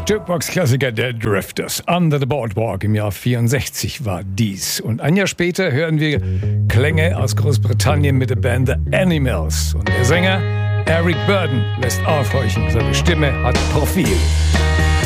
Jukebox-Klassiker der Drifters. Under the Boardwalk im Jahr 64 war dies. Und ein Jahr später hören wir Klänge aus Großbritannien mit der Band The Animals. Und der Sänger Eric Burdon lässt aufhorchen. Seine Stimme hat Profil.